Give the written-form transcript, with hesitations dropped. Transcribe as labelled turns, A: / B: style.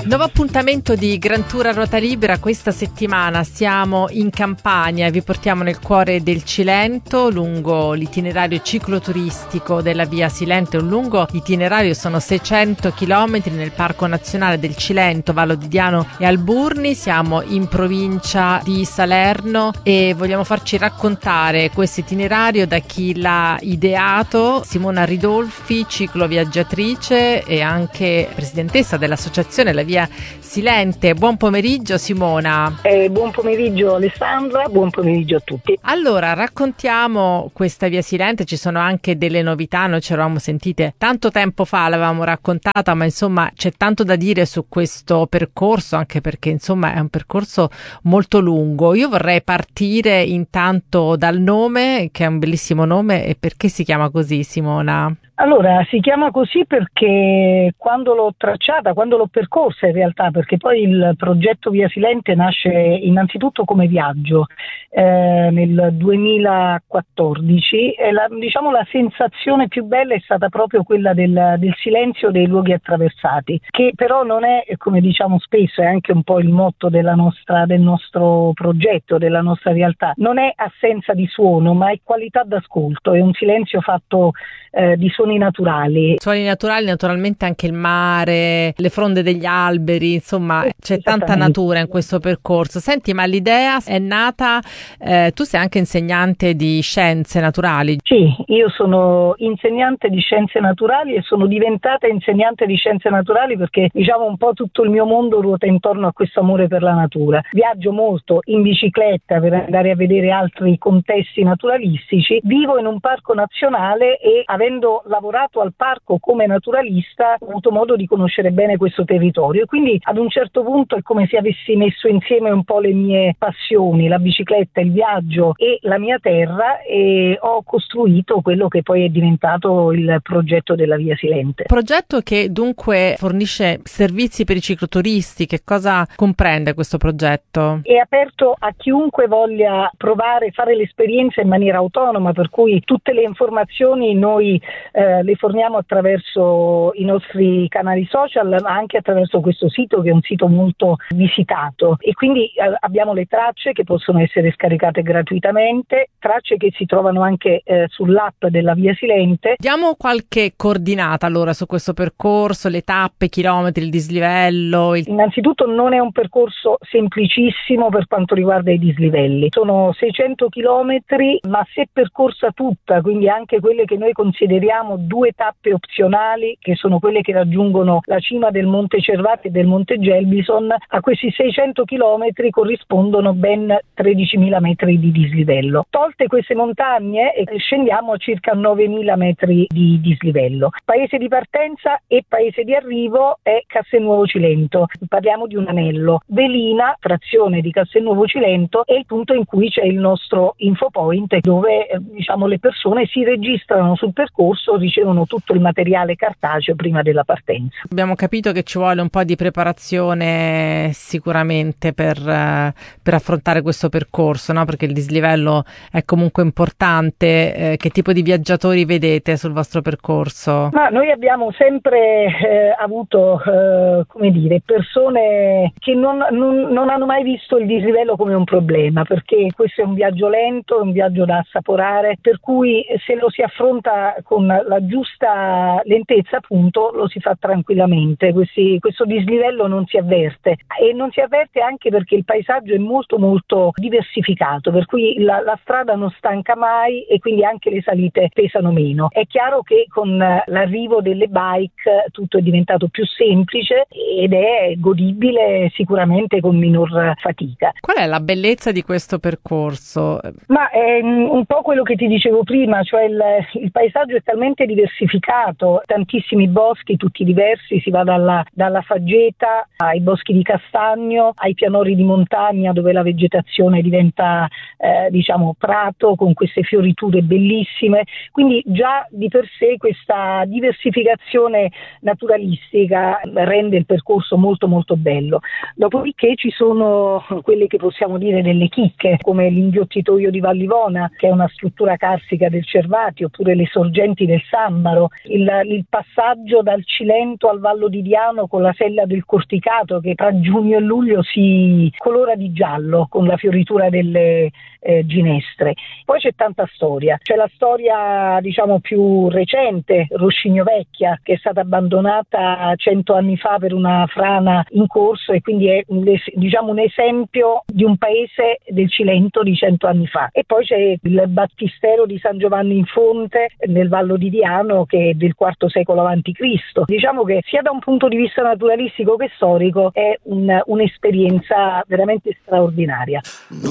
A: Nuovo appuntamento di Gran Tour a ruota libera. Questa settimana siamo in Campania e vi portiamo nel cuore del Cilento lungo l'itinerario cicloturistico della Via Silente. Un lungo itinerario, sono 600 chilometri nel Parco Nazionale del Cilento, Vallo di Diano e Alburni. Siamo in provincia di Salerno e vogliamo farci raccontare questo itinerario da chi l'ha ideato, Simona Ridolfi, cicloviaggiatrice e anche presidentessa dell'associazione La Via Silente. Buon pomeriggio Simona.
B: Buon pomeriggio Alessandra, buon pomeriggio a tutti.
A: Allora, raccontiamo questa Via Silente, ci sono anche delle novità, noi ci eravamo sentite tanto tempo fa, l'avevamo raccontata, ma insomma c'è tanto da dire su questo percorso, anche perché insomma è un percorso molto lungo. Io vorrei partire intanto dal nome, che è un bellissimo nome, e perché si chiama così, Simona?
B: Allora, si chiama così perché quando l'ho tracciata, quando l'ho percorsa in realtà, perché poi il progetto Via Silente nasce innanzitutto come viaggio nel 2014 e la sensazione più bella è stata proprio quella del silenzio dei luoghi attraversati, che però non è, come diciamo spesso, è anche un po' il motto del nostro progetto, della nostra realtà, non è assenza di suono ma è qualità d'ascolto, è un silenzio fatto di suoni naturali.
A: Suoni naturali, naturalmente anche il mare, le fronde degli alberi, insomma c'è tanta natura in questo percorso. Senti, ma l'idea è nata, tu sei anche insegnante di scienze naturali.
B: Sì, io sono insegnante di scienze naturali e sono diventata insegnante di scienze naturali perché diciamo un po' tutto il mio mondo ruota intorno a questo amore per la natura. Viaggio molto in bicicletta per andare a vedere altri contesti naturalistici, vivo in un parco nazionale e avendo lavorato al parco come naturalista ho avuto modo di conoscere bene questo territorio e quindi ad un certo punto è come se avessi messo insieme un po' le mie passioni, la bicicletta, il viaggio e la mia terra, e ho costruito quello che poi è diventato il progetto della Via Silente.
A: Progetto che dunque fornisce servizi per i cicloturisti. Che cosa comprende questo progetto?
B: È aperto a chiunque voglia provare, fare l'esperienza in maniera autonoma, per cui tutte le informazioni noi le forniamo attraverso i nostri canali social, ma anche attraverso questo sito che è un sito molto visitato, e quindi abbiamo le tracce che possono essere scaricate gratuitamente, tracce che si trovano anche sull'app della Via Silente.
A: Diamo qualche coordinata allora su questo percorso, le tappe, chilometri, il dislivello.
B: Innanzitutto non è un percorso semplicissimo per quanto riguarda i dislivelli, sono 600 chilometri, ma se percorsa tutta, quindi anche quelle che noi consideriamo due tappe opzionali, che sono quelle che raggiungono la cima del Monte Cervati e del Monte Gelbison, a questi 600 chilometri corrispondono ben 13.000 metri di dislivello. Tolte queste montagne scendiamo a circa 9.000 metri di dislivello. Paese di partenza e paese di arrivo è Castelnuovo Cilento, parliamo di un anello. Velina, frazione di Castelnuovo Cilento, è il punto in cui c'è il nostro infopoint dove le persone si registrano sul percorso, ricevono tutto il materiale cartaceo prima della partenza.
A: Abbiamo capito che ci vuole un po' di preparazione sicuramente per affrontare questo percorso, no? Perché il dislivello è comunque importante. Che tipo di viaggiatori vedete sul vostro percorso?
B: Ma noi abbiamo sempre avuto persone che non hanno mai visto il dislivello come un problema, perché questo è un viaggio lento, è un viaggio da assaporare, per cui se lo si affronta con la giusta lentezza, appunto, lo si fa tranquillamente. Questo dislivello non si avverte, e non si avverte anche perché il paesaggio è molto molto diversificato, per cui la strada non stanca mai e quindi anche le salite pesano meno. È chiaro che con l'arrivo delle bike tutto è diventato più semplice ed è godibile sicuramente con minor fatica.
A: Qual è la bellezza di questo percorso?
B: Ma è un po' quello che ti dicevo prima, cioè il paesaggio è talmente diversificato, tantissimi boschi, tutti diversi, si va dalla faggeta ai boschi di castagno, ai pianori di montagna dove la vegetazione diventa prato con queste fioriture bellissime, quindi già di per sé questa diversificazione naturalistica rende il percorso molto molto bello. Dopodiché ci sono quelle che possiamo dire delle chicche, come l'inghiottitoio di Vallivona, che è una struttura carsica del Cervati, oppure le sorgenti del Sambaro, il passaggio dal Cilento al Vallo di Diano con la quella del Corticato, che tra giugno e luglio si colora di giallo con la fioritura delle ginestre. Poi c'è tanta storia, c'è la storia diciamo più recente, Roscigno Vecchia, che è stata abbandonata 100 anni fa per una frana in corso, e quindi è diciamo un esempio di un paese del Cilento di 100 anni fa. E poi c'è il battistero di San Giovanni in Fonte nel Vallo di Diano, che è del IV secolo a.C. Diciamo che sia da un punto di vista naturalistico che storico è un'esperienza veramente straordinaria.